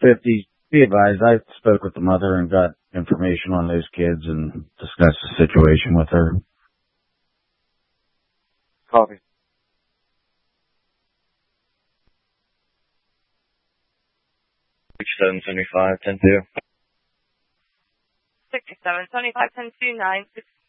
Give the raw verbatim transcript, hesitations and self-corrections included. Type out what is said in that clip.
fifty. Be advised, I spoke with the mother and got information on those kids and discussed the situation with her. Copy. sixty-seven seventy-five, ten two. sixty-seven seventy-five, ten two, nine six